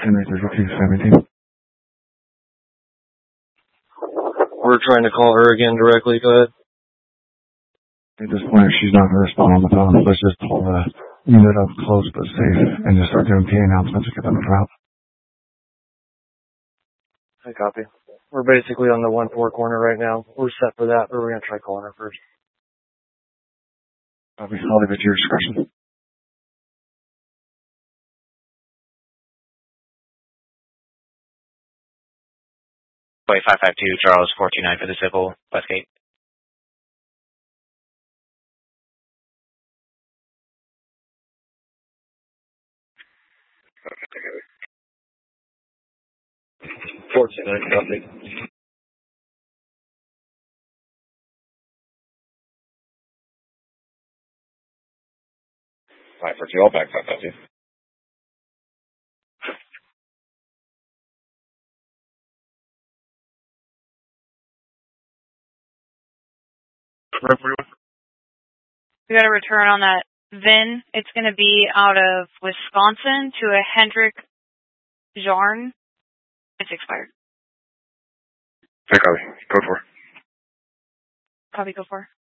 Henry 3217. We're trying to call her again directly. Go ahead. At this point, if she's not going to respond on the phone, let's just pull the unit up close but safe and just start doing PA announcements to get them out. I copy. We're basically on the 1-4 corner right now. We're set for that, but we're going to try calling her first. I'll leave it to your discretion. Wait, 552 Charles 429 for the civil Westgate. Copy. 542, all back 552. We got a return on that VIN. It's going to be out of Wisconsin to a Hendrick Jarn. It's expired. Copy. Code 4. Copy, go for.